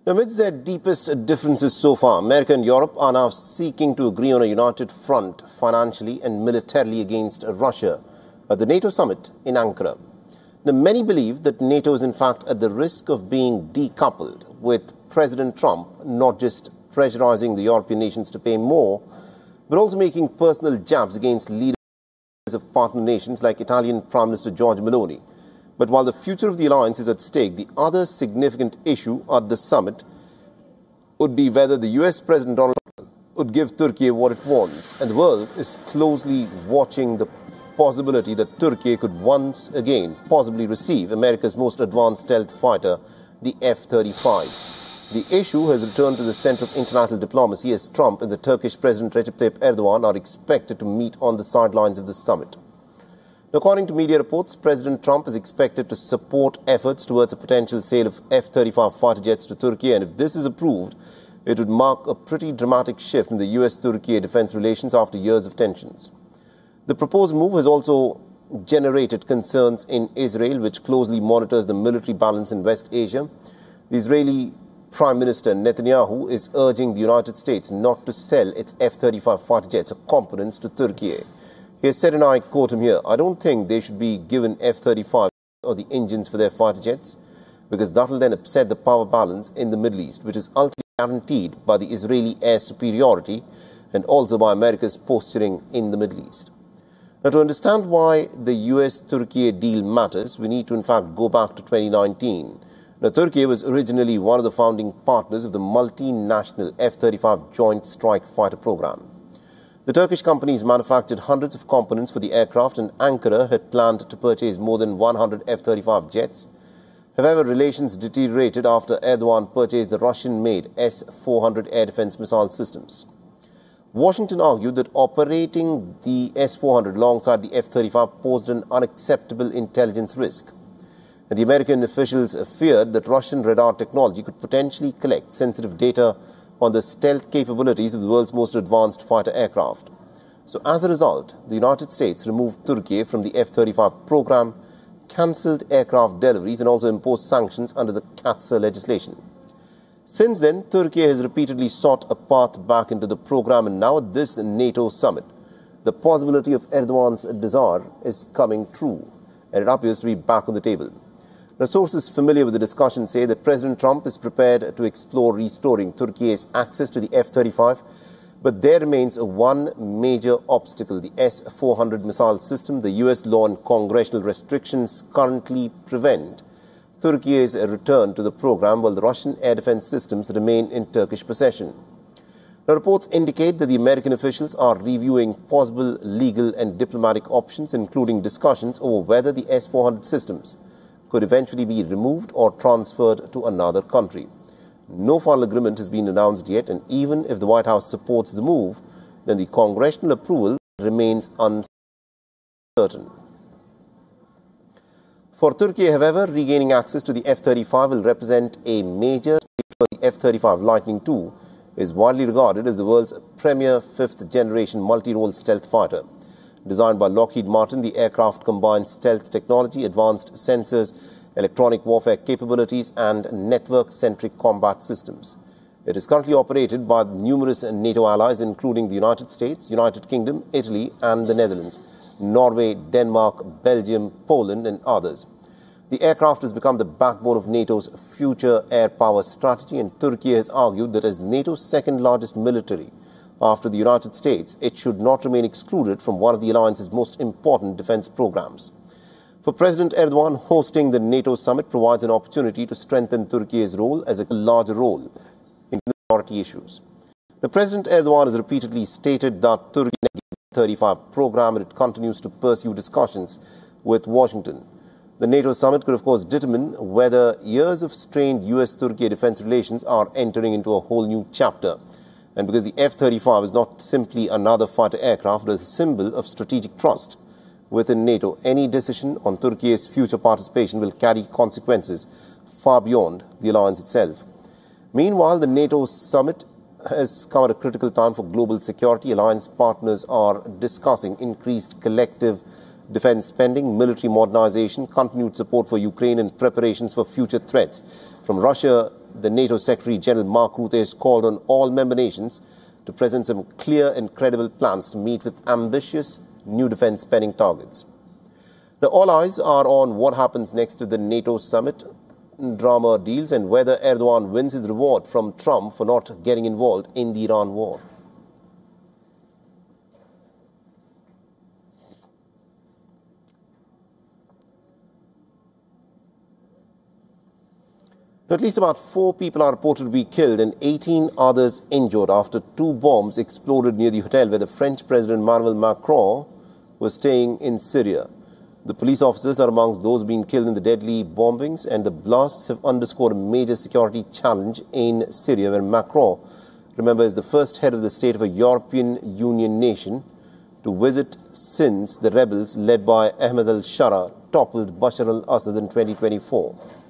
Amidst their deepest differences so far, America and Europe are now seeking to agree on a united front financially and militarily against Russia at the NATO summit in Ankara. Now, many believe that NATO is in fact at the risk of being decoupled, with President Trump not just pressurizing the European nations to pay more, but also making personal jabs against leaders of partner nations like Italian Prime Minister Giorgia Meloni. But while the future of the alliance is at stake, the other significant issue at the summit would be whether the US President Donald Trump would give Turkey what it wants. And the world is closely watching the possibility that Turkey could once again possibly receive America's most advanced stealth fighter, the F-35. The issue has returned to the center of international diplomacy as Trump and the Turkish President Recep Tayyip Erdogan are expected to meet on the sidelines of the summit. According to media reports, President Trump is expected to support efforts towards a potential sale of F-35 fighter jets to Turkey, and if this is approved, it would mark a pretty dramatic shift in the US-Turkey defense relations after years of tensions. The proposed move has also generated concerns in Israel, which closely monitors the military balance in West Asia. The Israeli Prime Minister Netanyahu is urging the United States not to sell its F-35 fighter jets or components to Turkey. He has said, and I quote him here, "I don't think they should be given F-35 or the engines for their fighter jets, because that will then upset the power balance in the Middle East, which is ultimately guaranteed by the Israeli air superiority and also by America's posturing in the Middle East." Now, to understand why the US-Turkey deal matters, we need to in fact go back to 2019. Now, Turkey was originally one of the founding partners of the multinational F-35 Joint Strike Fighter program. The Turkish companies manufactured hundreds of components for the aircraft, and Ankara had planned to purchase more than 100 F-35 jets. However, relations deteriorated after Erdogan purchased the Russian-made S-400 air defense missile systems. Washington argued that operating the S-400 alongside the F-35 posed an unacceptable intelligence risk. And the American officials feared that Russian radar technology could potentially collect sensitive data on the stealth capabilities of the world's most advanced fighter aircraft. So as a result, the United States removed Turkey from the F-35 program, cancelled aircraft deliveries, and also imposed sanctions under the CAATSA legislation. Since then, Turkey has repeatedly sought a path back into the program, and now at this NATO summit, the possibility of Erdogan's desire is coming true, and it appears to be back on the table. Now, sources familiar with the discussion say that President Trump is prepared to explore restoring Turkey's access to the F-35, but there remains one major obstacle: the S-400 missile system. The US law and congressional restrictions currently prevent Turkey's return to the program, while the Russian air defense systems remain in Turkish possession. Now, reports indicate that the American officials are reviewing possible legal and diplomatic options, including discussions over whether the S-400 systems could eventually be removed or transferred to another country. No final agreement has been announced yet, and even if the White House supports the move, then the congressional approval remains uncertain. For Turkey, however, regaining access to the F-35 will represent a major step for the F-35 Lightning II is widely regarded as the world's premier fifth-generation multi-role stealth fighter. Designed by Lockheed Martin, the aircraft combines stealth technology, advanced sensors, electronic warfare capabilities, and network-centric combat systems. It is currently operated by numerous NATO allies, including the United States, United Kingdom, Italy, and the Netherlands, Norway, Denmark, Belgium, Poland, and others. The aircraft has become the backbone of NATO's future air power strategy, and Turkey has argued that as NATO's second-largest military after the United States, it should not remain excluded from one of the alliance's most important defense programs. For President Erdogan, hosting the NATO summit provides an opportunity to strengthen Turkey's role as a larger role in minority issues. The President Erdogan has repeatedly stated that Turkey is the F-35 program, and it continues to pursue discussions with Washington. The NATO summit could, of course, determine whether years of strained US-Turkey defense relations are entering into a whole new chapter. And because the F-35 is not simply another fighter aircraft, but is a symbol of strategic trust within NATO, any decision on Turkey's future participation will carry consequences far beyond the alliance itself. Meanwhile, the NATO summit has come at a critical time for global security. Alliance partners are discussing increased collective defense spending, military modernization, continued support for Ukraine, and preparations for future threats from Russia, The NATO Secretary General Mark Rutte has called on all member nations to present some clear and credible plans to meet with ambitious new defence spending targets. Now, all eyes are on what happens next to the NATO summit drama deals and whether Erdogan wins his reward from Trump for not getting involved in the Iran war. At least about 4 people are reported to be killed and 18 others injured after 2 bombs exploded near the hotel where the French President Emmanuel Macron was staying in Syria. The police officers are amongst those being killed in the deadly bombings, and the blasts have underscored a major security challenge in Syria, where Macron, remember, is the first head of the state of a European Union nation to visit since the rebels led by Ahmed al-Shara toppled Bashar al-Assad in 2024.